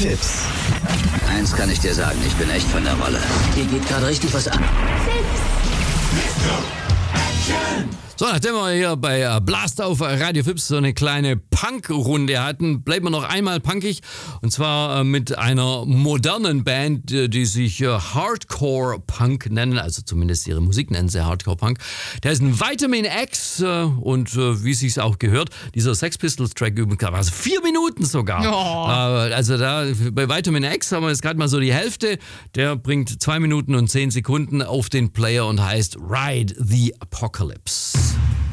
Fips. Eins kann ich dir sagen, ich bin echt von der Rolle. Hier geht gerade richtig was an. So, nachdem wir hier bei Blast auf Radio Fips so eine kleine Punk-Runde hatten, bleiben wir noch einmal punkig. Und zwar mit einer modernen Band, die sich Hardcore-Punk nennen. Also zumindest ihre Musik nennen sie Hardcore-Punk. Der ist ein Vitamin X und wie sich's auch gehört, dieser Sex Pistols-Track übrigens, also 4 Minuten sogar. Oh. Also da bei Vitamin X haben wir jetzt gerade mal so die Hälfte. Der bringt 2 Minuten und 10 Sekunden auf den Player und heißt Ride the Apocalypse.